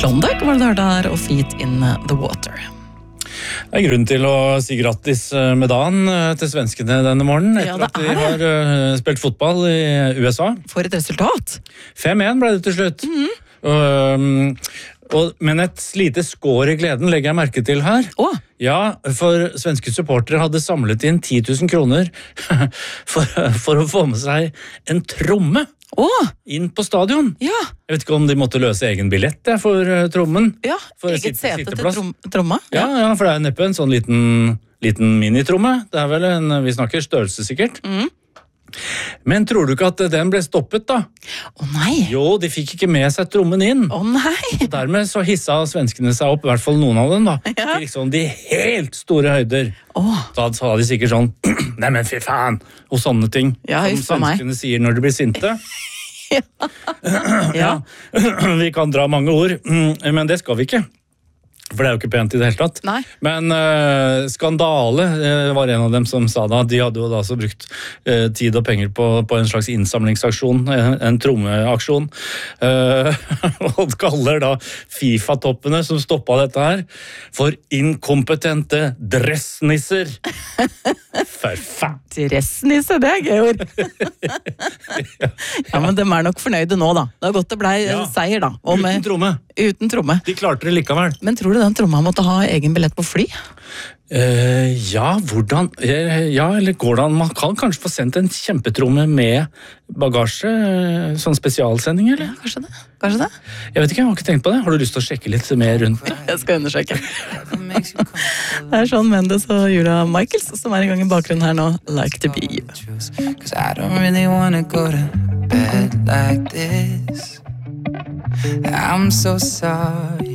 Klondike var det du hørte her, og Feet in the Water. Det grunn til å si grattis med dagen til svenskene denne morgenen, etter at de har spilt fotball i USA. For et resultat! 5-1 ble det til slutt. Men et lite skår i gleden legger jeg merke til her. Ja, for svenske supportere hadde samlet inn 10 000 kroner for å få med seg en tromme inn på stadion. Jeg vet ikke om de måtte løse egen billett for trommen. For eget sete til tromma. Ja, for det neppe en sånn liten minitromme. Det vel vi snakker størrelse sikkert. Men tror du ikke at den ble stoppet da? Nei. Jo, de fikk ikke med seg trommen inn. Nei. Og dermed så hissa svenskene seg opp, i hvert fall noen av dem da, til liksom de helt store høyder. Da sa de sikkert sånn, nei men fy faen, og sånne ting. Som svenskene sier når de blir sinte. Vi kan dra mange ord, men det skal vi ikke. For det jo ikke pent i det hele tatt. Men skandale var en av dem som sa da. De hadde jo da så brukt tid og penger på en slags innsamlingsaksjon, en trommeaksjon. Og kaller da FIFA-toppene som stoppet dette her for inkompetente dressnisser. For faen! Dressnisse, det gøy ord. Ja, men de nok fornøyde nå da. Det har gått det ble seier da. Uten tromme. Uten tromme. De klarte det likevel. Men tror du den tromma måtte ha egen billett på fly? Hvordan? Ja, eller går det an? Man kan kanskje få sendt en kjempetromme med bagasje, sånn spesialsending, eller? Ja, kanskje det. Jeg vet ikke, jeg har ikke tenkt på det. Har du lyst til å sjekke litt mer rundt? Jeg skal undersøke. Det Shawn Mendes og Julia Michaels som i gang i bakgrunnen her nå. Like to be you. 'Cause I don't really wanna go to bed like this. I'm so sorry